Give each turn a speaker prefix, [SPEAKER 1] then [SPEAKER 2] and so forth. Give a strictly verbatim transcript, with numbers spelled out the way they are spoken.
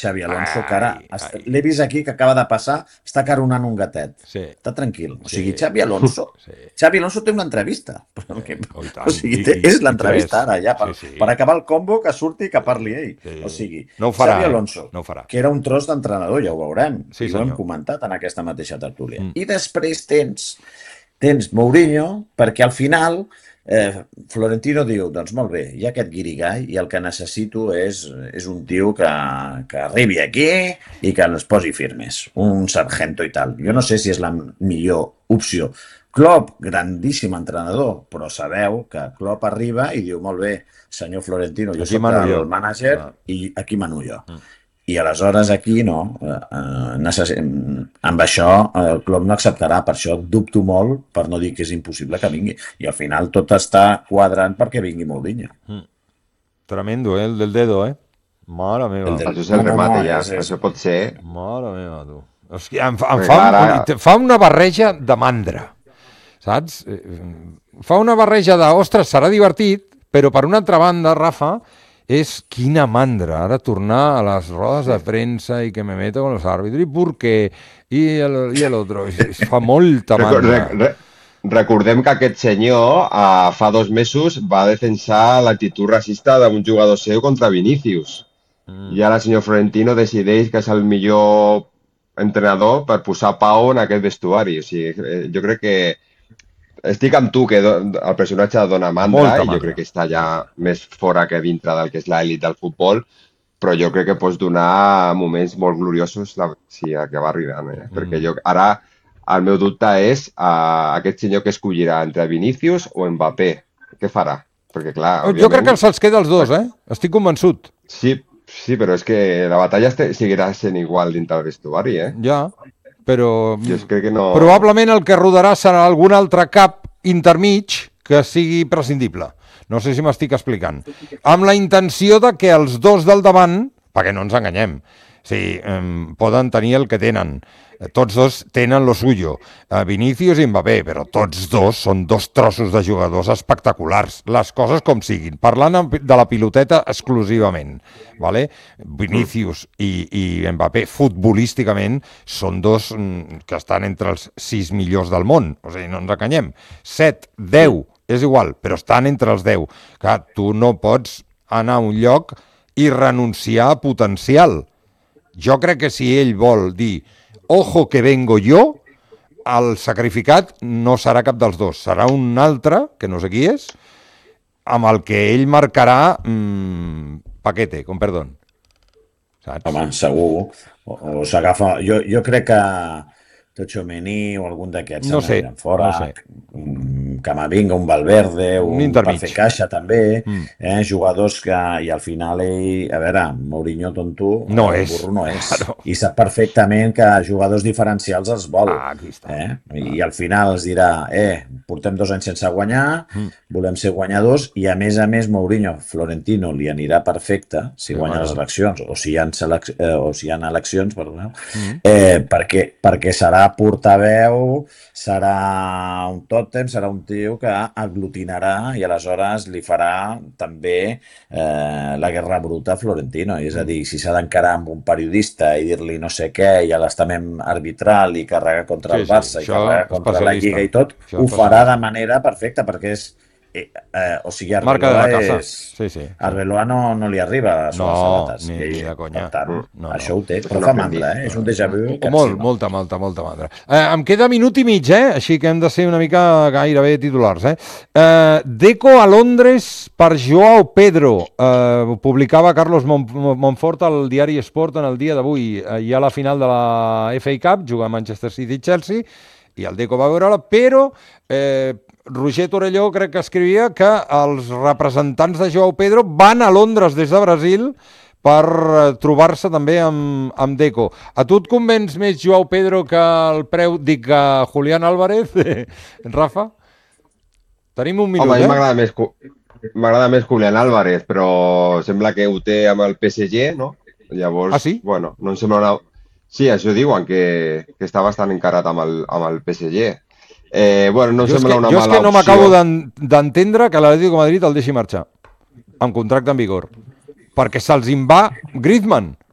[SPEAKER 1] Xavi Alonso, que ara
[SPEAKER 2] Ai, ai.
[SPEAKER 1] l'he vist aquí que acaba de passar, està caronant un gatet.
[SPEAKER 2] Sí.
[SPEAKER 1] Està tranquil. O
[SPEAKER 2] Sí.
[SPEAKER 1] sigui, Xavi Alonso,
[SPEAKER 2] Sí.
[SPEAKER 1] Xavi Alonso té una entrevista.
[SPEAKER 2] Sí. Oh, i tant.
[SPEAKER 1] O sigui,
[SPEAKER 2] I-
[SPEAKER 1] té,
[SPEAKER 2] i-
[SPEAKER 1] és
[SPEAKER 2] i
[SPEAKER 1] l'entrevista
[SPEAKER 2] tres.
[SPEAKER 1] ara, ja, per,
[SPEAKER 2] Sí, sí.
[SPEAKER 1] per acabar el combo que surti i que parli ell.
[SPEAKER 2] Sí.
[SPEAKER 1] O sigui,
[SPEAKER 2] No ho farà,
[SPEAKER 1] Xavi
[SPEAKER 2] eh?
[SPEAKER 1] Alonso,
[SPEAKER 2] No ho farà.
[SPEAKER 1] que era un tros d'entrenador, ja ho veurem,
[SPEAKER 2] Sí,
[SPEAKER 1] i ho hem
[SPEAKER 2] senyor.
[SPEAKER 1] comentat en aquesta mateixa tertúlia.
[SPEAKER 2] Mm.
[SPEAKER 1] I després tens, tens Mourinho, perquè al final eh, Florentino diu, doncs molt bé, hi ha aquest guirigall i el que necessito és, és un tio que, que arribi aquí i que ens posi firmes, un sargento i tal. Jo no sé si és la millor opció. Klopp, grandíssim entrenador, però sabeu que Klopp arriba i diu, molt bé, senyor Florentino, jo
[SPEAKER 2] Aquí
[SPEAKER 1] soc
[SPEAKER 2] mano
[SPEAKER 1] el
[SPEAKER 2] jo.
[SPEAKER 1] mànager
[SPEAKER 2] Ah.
[SPEAKER 1] i aquí mano jo.
[SPEAKER 2] Mm.
[SPEAKER 1] I aleshores aquí no, eh, eh, necess... amb això el Klopp no acceptarà, per això dubto molt, per no dir que és impossible que vingui. I al final tot està quadrant perquè vingui Mourinho.
[SPEAKER 2] Mm. Tremendo, eh? El del dedo, eh? Mare meva.
[SPEAKER 1] El del-
[SPEAKER 3] Això és el
[SPEAKER 1] No, no,
[SPEAKER 3] remate
[SPEAKER 1] no,
[SPEAKER 3] ja,
[SPEAKER 1] és- és-
[SPEAKER 3] això pot ser...
[SPEAKER 2] Mare meva, tu. Hòstia, em, fa, em
[SPEAKER 3] Perquè
[SPEAKER 2] fa,
[SPEAKER 3] ara-
[SPEAKER 2] un, fa una barreja de mandra, saps? Eh, Fa una barreja de, ostres, serà divertit, però per una altra banda, Rafa, és quina mandra, ara tornar a les rodes de premsa i que me meto con los árbitros, i per què, i el, i el otro, es, es fa molta
[SPEAKER 3] Recor-
[SPEAKER 2] mandra.
[SPEAKER 3] re- re- Recordem que aquest senyor eh, fa dos mesos va defensar l'actitud racista d'un jugador seu contra Vinícius.
[SPEAKER 2] Mm.
[SPEAKER 3] I ara el senyor Florentino decideix que és el millor entrenador per posar pau en aquest vestuari. O sigui, eh, jo crec que estic amb tu, que do, el personatge dona mandra,
[SPEAKER 2] Molta
[SPEAKER 3] i jo
[SPEAKER 2] mandra.
[SPEAKER 3] crec que està ja més fora que dintre del que és l'elit del futbol, però jo crec que pots donar moments molt gloriosos la, si acabar arribant. Eh?
[SPEAKER 2] Mm.
[SPEAKER 3] Perquè jo, ara el meu dubte és uh, aquest senyor que escollirà entre Vinícius o Mbappé. Què farà? Perquè clar,
[SPEAKER 2] Jo crec que se'ls queda els dos, eh? Estic convençut.
[SPEAKER 3] Sí, sí, però és que la batalla este- seguirà sent igual dintre del vestuari, eh?
[SPEAKER 2] Ja, però
[SPEAKER 3] Jo crec que no...
[SPEAKER 2] probablement el que rodarà serà algun altre cap intermig que sigui prescindible. No sé si m'estic explicant. Amb la intenció de que els dos del davant, perquè no ens enganyem, sí, eh, poden tenir el que tenen. Tots dos tenen lo suyo, eh, Vinícius i Mbappé, però tots dos són dos trossos de jugadors espectaculars, les coses com siguin, parlant de la piloteta exclusivament, ¿vale? Vinícius i, i Mbappé futbolísticament són dos mm, que estan entre els sis millors del món, o sigui, no ens enganyem, set, deu, és igual, però estan entre els deu. Clar, tu no pots anar a un lloc i renunciar a potencial. Jo crec que si ell vol dir ojo que vengo jo, el sacrificat no serà cap dels dos, serà un altre, que no sé qui és, amb el que ell marcarà mmm, paquete, com perdó. Saps?
[SPEAKER 1] Home, segur. O, o s'agafa... Jo, jo crec que Tchouaméni o algun d'aquests
[SPEAKER 2] No sé,
[SPEAKER 1] aniran fora.
[SPEAKER 2] no sé.
[SPEAKER 1] Un Camavinga, un Valverde,
[SPEAKER 2] Un
[SPEAKER 1] un,
[SPEAKER 2] intermig.
[SPEAKER 1] per fer caixa també,
[SPEAKER 2] Mm.
[SPEAKER 1] eh? Jugadors que, i al final ell, a veure, Mourinho tonto,
[SPEAKER 2] No
[SPEAKER 1] el
[SPEAKER 2] és.
[SPEAKER 1] burro no és,
[SPEAKER 2] Claro.
[SPEAKER 1] i sap perfectament que jugadors diferencials els vol,
[SPEAKER 2] Ah, aquí està.
[SPEAKER 1] eh? I al final els dirà, eh, portem dos anys sense guanyar,
[SPEAKER 2] Mm.
[SPEAKER 1] volem ser guanyadors, i a més a més Mourinho, Florentino li anirà perfecte si
[SPEAKER 2] Sí,
[SPEAKER 1] guanya
[SPEAKER 2] home.
[SPEAKER 1] les eleccions, o si hi ha, selec eh, o si hi ha eleccions, perdoneu,
[SPEAKER 2] Mm.
[SPEAKER 1] eh, perquè, perquè serà portaveu, serà un tòtem, serà un tio que aglutinarà i aleshores li farà també eh, la guerra bruta a Florentino. És a dir, si s'ha d'encarar amb un periodista i dir-li no sé què, i a l'estament arbitral i carregar contra
[SPEAKER 2] Sí,
[SPEAKER 1] el
[SPEAKER 2] sí,
[SPEAKER 1] Barça i
[SPEAKER 2] això,
[SPEAKER 1] carregar contra la
[SPEAKER 2] especialista.
[SPEAKER 1] Lliga i tot,
[SPEAKER 2] Això,
[SPEAKER 1] ho farà
[SPEAKER 2] especialista.
[SPEAKER 1] de manera perfecta perquè és... Eh, eh, o sigui,
[SPEAKER 2] Marca de la
[SPEAKER 1] Arbeloa
[SPEAKER 2] casa.
[SPEAKER 1] és...
[SPEAKER 2] Sí, sí.
[SPEAKER 1] Arbeloa no, no li arriba a
[SPEAKER 2] No,
[SPEAKER 1] les sabates.
[SPEAKER 2] ni-
[SPEAKER 1] I,
[SPEAKER 2] ni de conya.
[SPEAKER 1] Per tant,
[SPEAKER 2] No, no.
[SPEAKER 1] això ho té.
[SPEAKER 3] És
[SPEAKER 1] Però
[SPEAKER 3] un
[SPEAKER 1] fa
[SPEAKER 3] aprendiz.
[SPEAKER 1] mandra, eh? És un déjà vu.
[SPEAKER 2] O
[SPEAKER 1] que
[SPEAKER 2] molt,
[SPEAKER 1] sí, no?
[SPEAKER 2] molta, molta, molta, molta mandra. Eh, em queda minut i mig, eh? Així que hem de ser una mica gairebé titulars, eh? eh Deco a Londres per Joao Pedro. Eh, ho publicava Carlos Mon Monfort al diari Sport en el dia d'avui. Eh, hi ha la final de la F A Cup, juga Manchester City i Chelsea, i el Deco va veure-la, però eh, Roger Torelló crec que escrivia que els representants de Joao Pedro van a Londres des de Brasil per eh, trobar-se també amb, amb Deco. A tu et convenç més Joao Pedro que el preu, dic, que Julián Álvarez, Rafa? Tenim un minut,
[SPEAKER 3] Home, a mi
[SPEAKER 2] eh?
[SPEAKER 3] m'agrada més, Ju- m'agrada més Julián Álvarez, però sembla que ho té amb el P S G, no? Llavors,
[SPEAKER 2] Ah, sí?
[SPEAKER 3] bueno, no em sembla una... Sí, això diuen, que, que està bastant encarat amb el, amb el P S G. Eh, bueno, no em
[SPEAKER 2] Jo és
[SPEAKER 3] sembla
[SPEAKER 2] que,
[SPEAKER 3] una
[SPEAKER 2] jo és
[SPEAKER 3] mala
[SPEAKER 2] que no
[SPEAKER 3] opció.
[SPEAKER 2] m'acabo d'en- d'entendre que l'Atlético de Madrid el deixi marxar amb contracte en vigor, perquè se'ls en va Griezmann.